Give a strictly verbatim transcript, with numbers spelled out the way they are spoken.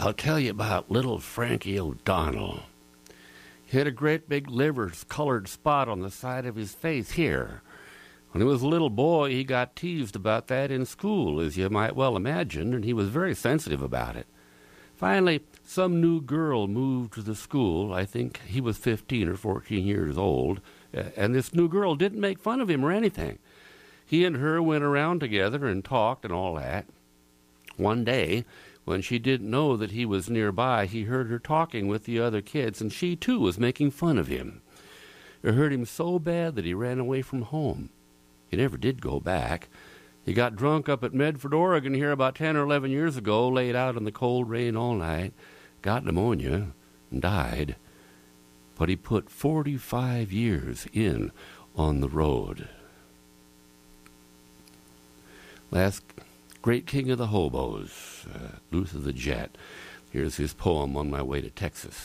I'll tell you about little Frankie O'Donnell. He had a great big liver-colored spot on the side of his face here. When he was a little boy, he got teased about that in school, as you might well imagine, and he was very sensitive about it. Finally, some new girl moved to the school. I think he was fifteen or fourteen years old, and this new girl didn't make fun of him or anything. He and her went around together and talked and all that. One day, when she didn't know that he was nearby, he heard her talking with the other kids, and she, too, was making fun of him. It hurt him so bad that he ran away from home. He never did go back. He got drunk up at Medford, Oregon here about ten or eleven years ago, laid out in the cold rain all night, got pneumonia, and died. But he put forty-five years in on the road. Last great king of the hobos, uh, Luther the Jet. Here's his poem on my way to Texas.